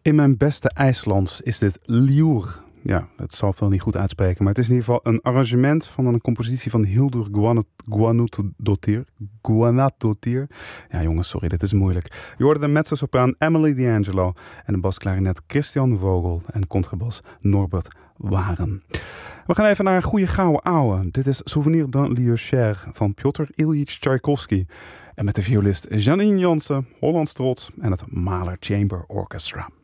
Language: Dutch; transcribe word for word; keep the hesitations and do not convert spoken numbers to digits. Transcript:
In mijn beste IJslands is dit Liur. Ja, dat zal ik wel niet goed uitspreken. Maar het is in ieder geval een arrangement van een compositie van Hildur Guðnadóttir. Guðnadóttir. Ja jongens, sorry, dit is moeilijk. Je hoorde de mezzosopraan Emily D'Angelo en de basklarinet Christian Vogel en contrabas Norbert Waren. We gaan even naar een goede gouden ouwe. Dit is Souvenir d'un lieu cher van Piotr Ilyich Tchaikovsky. En met de violist Janine Jansen, Hollands trots en het Mahler Chamber Orchestra.